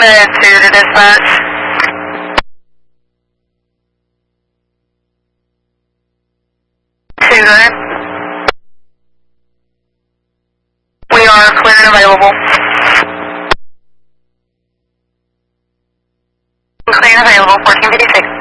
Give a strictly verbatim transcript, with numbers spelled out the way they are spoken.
Med two to dispatch. two nine. We are clear and available. Clear and available, fourteen fifty-six.